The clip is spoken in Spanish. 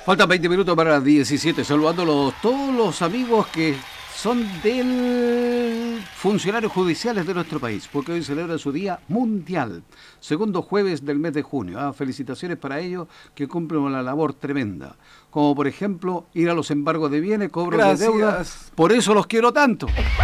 Faltan 20 minutos para las 17, saludando todos los amigos que son del funcionarios judiciales de nuestro país, porque hoy celebra su Día Mundial, segundo jueves del mes de junio. Felicitaciones para ellos que cumplen una labor tremenda, como por ejemplo ir a los embargos de bienes, cobros de deuda. Gracias. Por eso los quiero tanto.